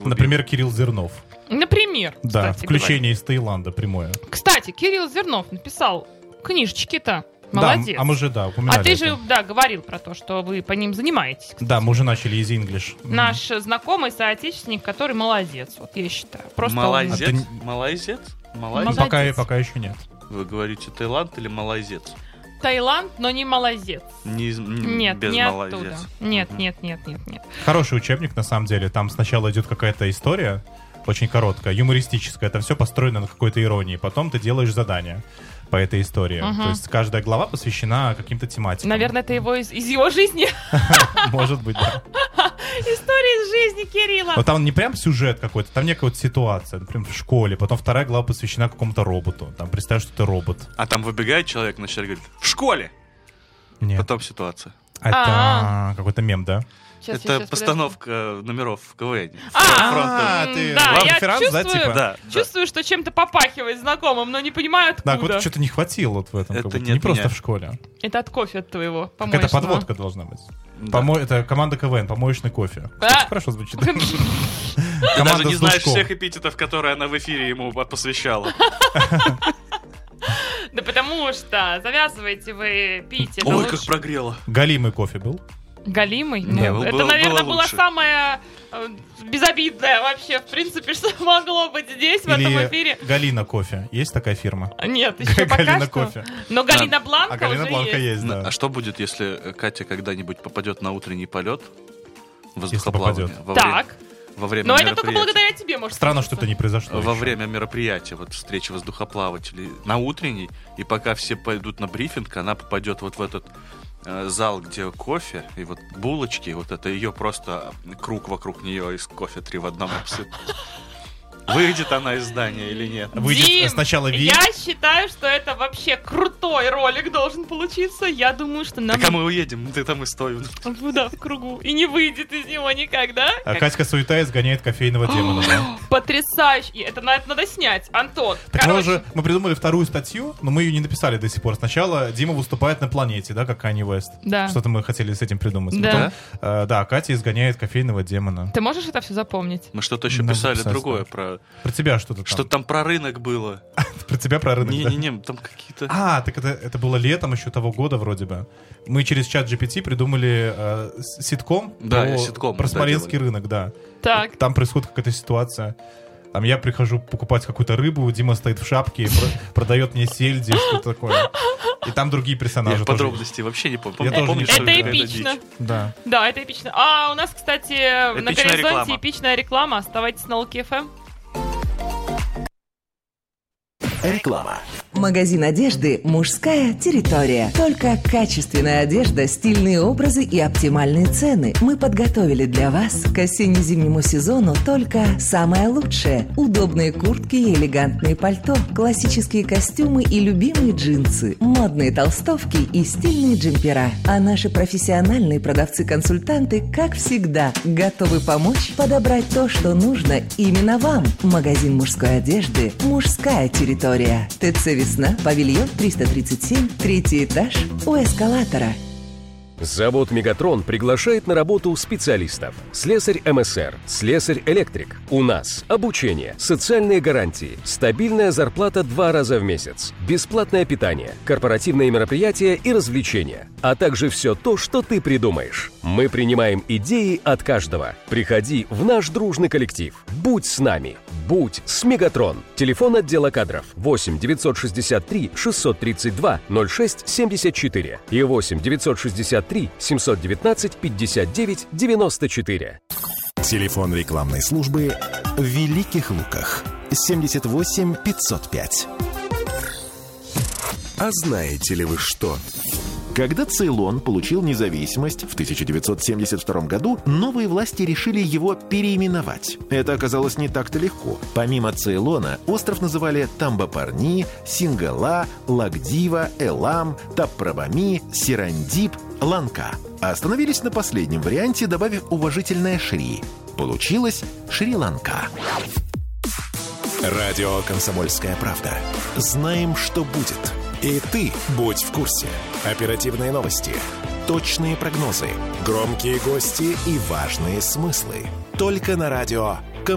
Например, Кирилл Зернов. Например, Да, кстати включение из Таиланда прямое. Кстати, Кирилл Зернов написал книжечки-то. Молодец. Да, мы же, упоминали А ты это. же, говорил про то, что вы по ним занимаетесь. Кстати. Да, мы уже начали Easy English. Наш знакомый соотечественник, который молодец, вот я считаю. Просто Малайзец? А ты- Малайзец? Молодец. Пока еще нет. Вы говорите Таиланд или малайзец? Таиланд, но не молодец. Нет, без не малайзец. оттуда. Нет. Хороший учебник, на самом деле. Там сначала идет какая-то история, очень короткая, юмористическая. Это все построено на какой-то иронии. Потом ты делаешь задание по этой истории. Мгм. То есть каждая глава посвящена каким-то тематикам. Наверное, это его из его жизни. Может быть, да. История из жизни Кирилла. Но там не прям сюжет какой-то, там некая вот ситуация. Например, в школе. Потом вторая глава посвящена какому-то роботу. Там представь, что ты робот. А там выбегает человек, начинает говорить: в школе! Нет. Потом ситуация. Это какой-то мем, да? Сейчас, Это сейчас, постановка номеров в КВН. ты да, вам я реферанс, да, чувствую, типа? Да. чувствую, что чем-то попахивает знакомым, но не понимаю Да, откуда. вот что-то не хватило вот в этом. Это как будто. не Не от просто меня. в школе. Это от кофе от твоего, Какая-то по-моему. подводка должна быть. Да. Это команда КВН, помоечный кофе. А. Хорошо звучит. Ты даже Команда не с знаешь душком. всех эпитетов, которые она в эфире ему посвящала. Да потому что завязывайте вы пить. Это Ой, лучше. как прогрело. Галимый кофе был? Галимый? Не, Ну, это, было наверное, была лучше. самая безобидная вообще, в принципе, что могло быть здесь, в этом Или эфире. Галина кофе? Есть такая фирма? Нет, еще пока Галина что. кофе. Но Галина Бланка А Галина уже Бланка есть, Ну, да. а что будет, если Катя когда-нибудь попадет на утренний полет попадет. воздухоплавания? Так. Во время Но это только мероприятия? благодаря тебе, может. Странно, случиться. что это не произошло Во еще. время мероприятия, вот встречи воздухоплавателей на утренний, и пока все пойдут на брифинг, она попадет вот в этот зал, где кофе, и вот булочки, вот это ее просто круг вокруг нее из кофе 3 в одном обсыпан. Выйдет она из здания или нет? Выйдет Дим, сначала Ви. я считаю, что это вообще крутой ролик должен получиться. Я думаю, что нам... Так а мы уедем, ты там и стой. Да, в кругу. И не выйдет из него никогда. А Катька суета изгоняет кофейного демона, да? Потрясающе. И это надо снять. Антон, Так короче, мы придумали вторую статью, но мы ее не написали до сих пор. Сначала Дима выступает на планете, да, как Kanye West. Да. Что-то мы хотели с этим придумать. Да. Потом, да, Катя изгоняет кофейного демона. Ты можешь это все запомнить? Мы что-то еще Надо писали писать, другое да. про... Про тебя что-то там. Что там про рынок было. Про тебя, про рынок, да? Не-не-не, там какие-то... Так это было летом еще того года вроде бы. Мы через чат GPT придумали ситком, Да, про, ситком, про да, Смоленский делали. рынок, да. Так. Там происходит какая-то ситуация. Там я прихожу покупать какую-то рыбу, Дима стоит в шапке, продает мне сельди, что-то такое. И там другие Я персонажи тоже. подробностей вообще не помню. Я тоже Помню, не что помню. Это какая-то эпично. дичь. Да. Да, это эпично. А у нас, кстати, на Эпичная горизонте реклама. эпичная реклама. Оставайтесь на Луки ФМ. Реклама. Магазин одежды «Мужская территория». Только качественная одежда, стильные образы и оптимальные цены. Мы подготовили для вас к осенне-зимнему сезону только самое лучшее. Удобные куртки и элегантные пальто, классические костюмы и любимые джинсы, модные толстовки и стильные джемпера. А наши профессиональные продавцы-консультанты, как всегда, готовы помочь подобрать то, что нужно именно вам. Магазин мужской одежды «Мужская территория». ТЦ «Весна», павильон 337, 3-й этаж, у эскалатора. Завод «Мегатрон» приглашает на работу специалистов. Слесарь МСР, слесарь-электрик. У нас обучение, социальные гарантии, стабильная зарплата 2 раза в месяц, бесплатное питание, корпоративные мероприятия и развлечения, а также все то, что ты придумаешь. Мы принимаем идеи от каждого. Приходи в наш дружный коллектив. Будь с нами. Будь с «Мегатрон». Телефон отдела кадров 8 963 632 06 74 и 8 963 719 59 94. Телефон рекламной службы в Великих Луках. 78 505. А знаете ли вы что? Когда Цейлон получил независимость в 1972 году, новые власти решили его переименовать. Это оказалось не так-то легко. Помимо Цейлона, остров называли Тамбапарни, Сингала, Лагдива, Элам, Таппрабами, Сирандип, Ланка. А остановились на последнем варианте, добавив уважительное «Шри». Получилось Шри-Ланка. Радио «Комсомольская правда». Знаем, что будет. И ты будь в курсе. Оперативные новости, точные прогнозы, громкие гости и важные смыслы. Только на радио